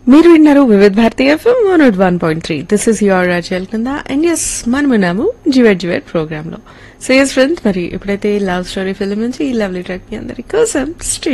మీరు విన్నారు వివిధ Bharati FM 101.3. This is your రాజల్ కింద అండ్ ఎస్ మనమున్నాము జివెట్ జివెట్ ప్రోగ్రామ్ లో. సో ఎస్ ఫ్రెండ్స్, మరి ఎప్పుడైతే లవ్ స్టోరీ ఫిల్మ్ నుంచి ఈ లవ్లీ ట్రాక్ మీ అందరి కోసం